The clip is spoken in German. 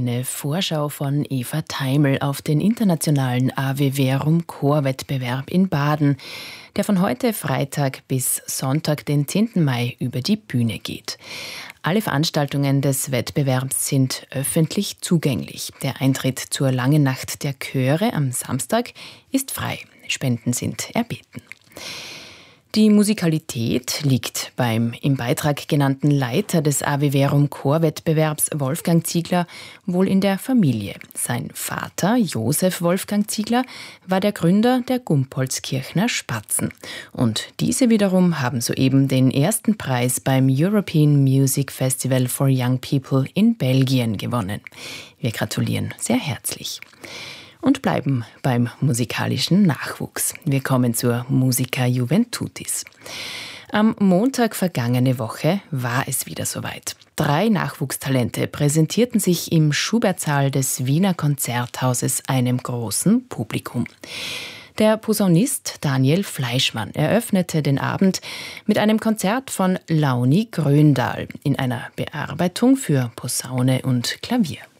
eine Vorschau von Eva Teimel auf den internationalen AW Verum Chorwettbewerb in Baden, der von heute Freitag bis Sonntag, den 10. Mai, über die Bühne geht. Alle Veranstaltungen des Wettbewerbs sind öffentlich zugänglich. Der Eintritt zur Langen Nacht der Chöre am Samstag ist frei. Spenden sind erbeten. Die Musikalität liegt beim im Beitrag genannten Leiter des AW Verum Chorwettbewerbs, Wolfgang Ziegler, wohl in der Familie. Sein Vater, Josef Wolfgang Ziegler, war der Gründer der Gumpoldskirchner Spatzen. Und diese wiederum haben soeben den ersten Preis beim European Music Festival for Young People in Belgien gewonnen. Wir gratulieren sehr herzlich. Und bleiben beim musikalischen Nachwuchs. Wir kommen zur Musica Juventutis. Am Montag vergangene Woche war es wieder soweit. 3 Nachwuchstalente präsentierten sich im Schubertsaal des Wiener Konzerthauses einem großen Publikum. Der Posaunist Daniel Fleischmann eröffnete den Abend mit einem Konzert von Launi Gröndahl in einer Bearbeitung für Posaune und Klavier.